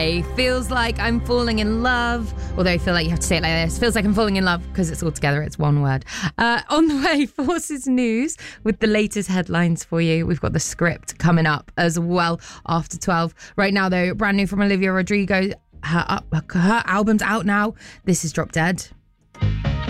way. Feels like I'm falling in love. Although I feel like you have to say it like this. Feels like I'm falling in love because it's all together. It's one word. On the way, Forces News with the latest headlines for you. We've got the script coming up as well after 12. Right now, though, brand new from Olivia Rodrigo. Her album's out now. This is Drop Dead.